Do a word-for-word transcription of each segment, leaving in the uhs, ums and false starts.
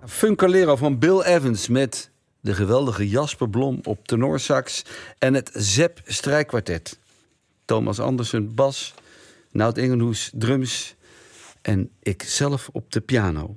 Funkalero van Bill Evans met de geweldige Jasper Blom op tenorsax en het Zepp strijkkwartet. Thomas Andersen bas, Nout Ingenhoes drums en ik zelf op de piano.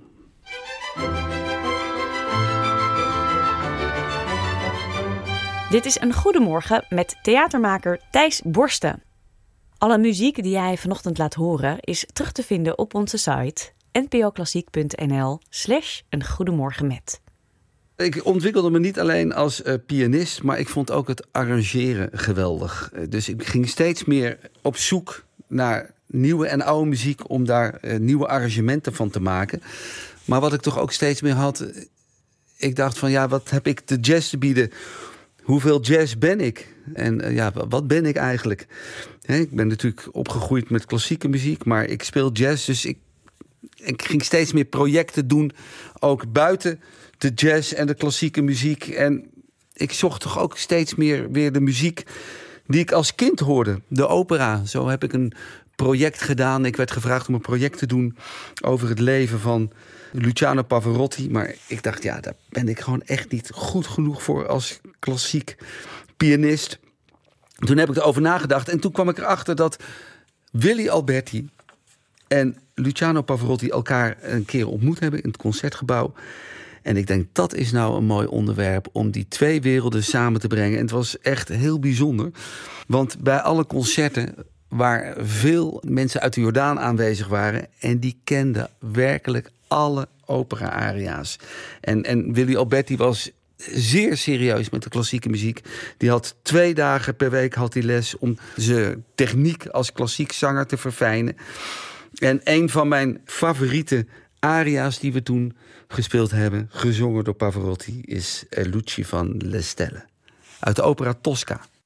Dit is een Goedemorgen met theatermaker Thijs Borsten. Alle muziek die jij vanochtend laat horen is terug te vinden op onze site npoklassiek.nl slash een goedemorgen met. Ik ontwikkelde me niet alleen als uh, pianist, maar ik vond ook het arrangeren geweldig. Uh, dus ik ging steeds meer op zoek naar nieuwe en oude muziek om daar uh, nieuwe arrangementen van te maken. Maar wat ik toch ook steeds meer had, uh, ik dacht van ja, wat heb ik de jazz te bieden? Hoeveel jazz ben ik? En uh, ja, wat ben ik eigenlijk? He, ik ben natuurlijk opgegroeid met klassieke muziek, maar ik speel jazz, dus ik, ik ging steeds meer projecten doen, ook buiten de jazz en de klassieke muziek. En ik zocht toch ook steeds meer weer de muziek die ik als kind hoorde. De opera. Zo heb ik een project gedaan. Ik werd gevraagd om een project te doen over het leven van Luciano Pavarotti. Maar ik dacht, ja, daar ben ik gewoon echt niet goed genoeg voor als klassiek pianist. Toen heb ik erover nagedacht en toen kwam ik erachter dat Willy Alberti en Luciano Pavarotti elkaar een keer ontmoet hebben in het Concertgebouw. En ik denk, dat is nou een mooi onderwerp om die twee werelden samen te brengen. En het was echt heel bijzonder. Want bij alle concerten waar veel mensen uit de Jordaan aanwezig waren, en die kenden werkelijk alle opera-aria's. En, en Willy Alberti was zeer serieus met de klassieke muziek. Die had twee dagen per week had hij les om zijn techniek als klassiek zanger te verfijnen. En een van mijn favoriete aria's die we toen gespeeld hebben, gezongen door Pavarotti, is Luci van Le Stelle uit de opera Tosca.